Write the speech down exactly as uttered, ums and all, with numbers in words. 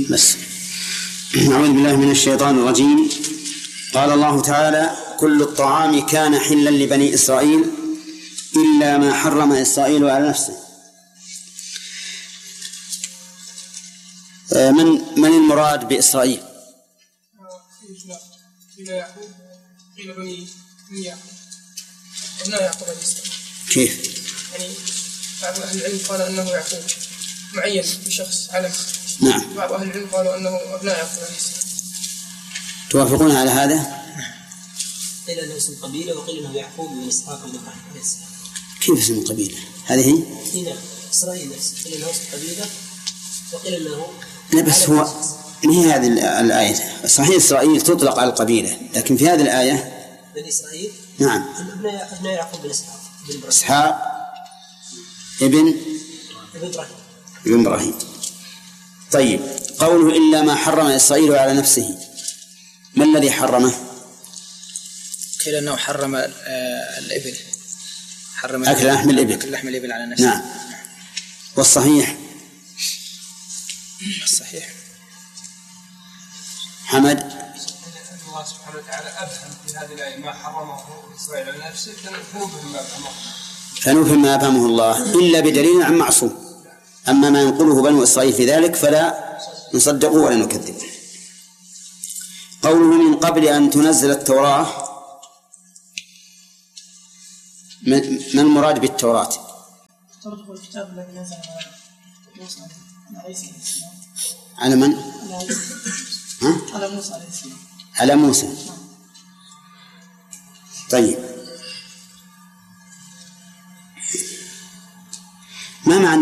بس. أعوذ بالله من الشيطان الرجيم. قال الله تعالى: كل الطعام كان حلا لبني إسرائيل إلا ما حرم إسرائيل على نفسه. من من المراد بإسرائيل؟ قيل بني يعقوب أبناء يعقوب عليه السلام. كيف؟ يعني بعض أهل العلم قال أنه يعقوب معين بشخص علم. نعم. بعض أهل العلم قالوا أنه أبناء يعقوب عليه السلام. توافقون على هذا؟ قيل أنه اسم قبيلة وقيل أنه يعقوب بن إسحاق بن إبراهيم عليه السلام. كيف اسم قبيلة؟ هذه هي؟ هنا إسرائيل نفسه قيل أنه اسم قبيلة وقيل أنه لا بس هو ما هي هذه الآية؟ صحيح إسرائيل تطلق على القبيلة، لكن في هذه الآية بني إسرائيل نعم أبناء أبناء يعقوب بن إسحاق بن إبراهيم. إسحاق ابن إبراهيم ابن إبراهيم. طيب، قوله إلا ما حرم إسرائيل على نفسه، ما الذي حرمه؟ قيل أنه حرم الإبل، حرم أكل لحم الإبل، أكل لحم الإبل على نفسه. نعم. والصحيح؟ الصحيح حمد. الله سبحانه وتعالى أبهم في هذه الآية ما حرمه إسرائيل على نفسه فنفهم ما أبهمه فنفهم ما أبهمه الله إلا بدليل عن معصوم. أما ما ينقله بنو إسرائيل في ذلك فلا نصدقه ولا نكذبه. قوله من قبل أن تنزل التوراة، ما المراد بالتوراة؟ ترجع الكتاب الذي نزل على موسى عليه السلام. على من؟ ها؟ على موسى عليه السلام. على موسى. طيب، ما معنى